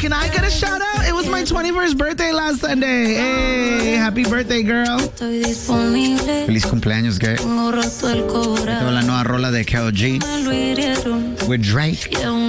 can I get a shout out? It was my 21st birthday last Sunday. Hey, happy birthday, girl. Feliz cumpleaños, girl. Esta es la nueva rola de KLG with Drake.